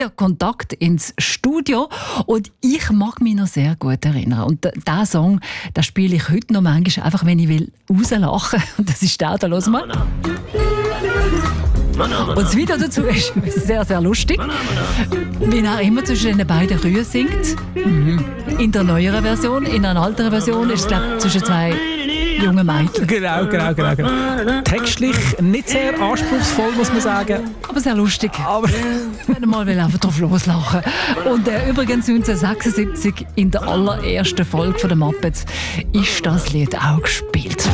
Kontakt ins Studio und ich mag mich noch sehr gut erinnern. Und diesen Song, den spiele ich heute noch manchmal, einfach wenn ich will rauslachen. Und das ist der, da hören wir. Und das Video dazu ist sehr, sehr lustig. Wie er immer zwischen den beiden Kühen singt. In der neueren Version, in einer alteren Version ist es, glaube ich, zwischen zwei jungen Mädchen. Genau. Textlich nicht sehr anspruchsvoll, muss man sagen. Aber sehr lustig. Aber wenn mal einfach drauf loslachen. Und übrigens 1976 in der allerersten Folge von der Muppets ist das Lied auch gespielt.